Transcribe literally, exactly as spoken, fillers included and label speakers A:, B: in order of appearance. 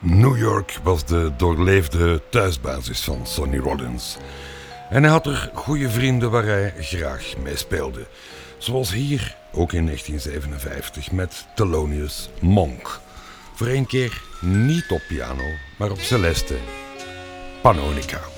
A: New York was de doorleefde thuisbasis van Sonny Rollins. En hij had er goede vrienden waar hij graag mee speelde. Zoals hier, ook in negentien zevenenvijftig, met Thelonious Monk. Voor één keer niet op piano, maar op celeste, Pannonica.